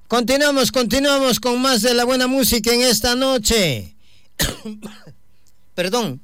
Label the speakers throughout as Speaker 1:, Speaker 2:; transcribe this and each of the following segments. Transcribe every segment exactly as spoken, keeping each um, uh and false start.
Speaker 1: Continuamos, continuamos con más de la buena música en esta noche. Perdón.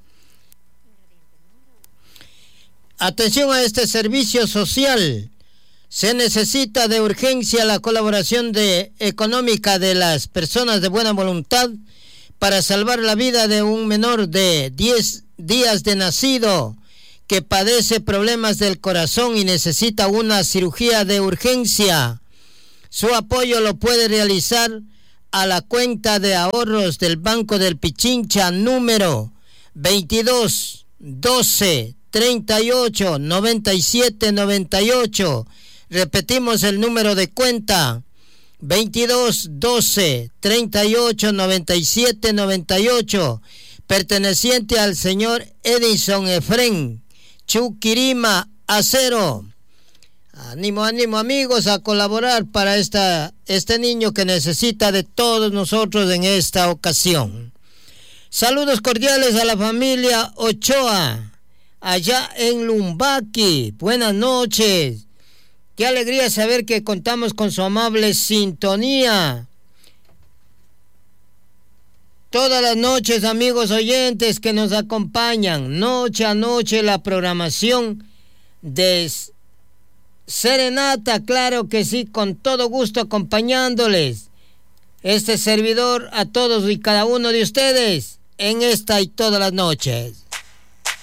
Speaker 1: Atención a este servicio social. Se necesita de urgencia la colaboración de, económica de las personas de buena voluntad para salvar la vida de un menor de diez días de nacido que padece problemas del corazón y necesita una cirugía de urgencia. Su apoyo lo puede realizar a la cuenta de ahorros del Banco del Pichincha número veintidós doce treinta y ocho noventa y siete noventa y ocho. Repetimos el número de cuenta: veintidós doce treinta y ocho noventa y siete noventa y ocho, perteneciente al señor Edison Efren Chuquirima Acero. Ánimo, ánimo amigos a colaborar para esta, este niño que necesita de todos nosotros en esta ocasión. Saludos cordiales a la familia Ochoa, allá en Lumbaki. Buenas noches. Qué alegría saber que contamos con su amable sintonía. Todas las noches, amigos oyentes que nos acompañan, noche a noche la programación de Serenata, claro que sí, con todo gusto acompañándoles. Este servidor a todos y cada uno de ustedes en esta y todas las noches.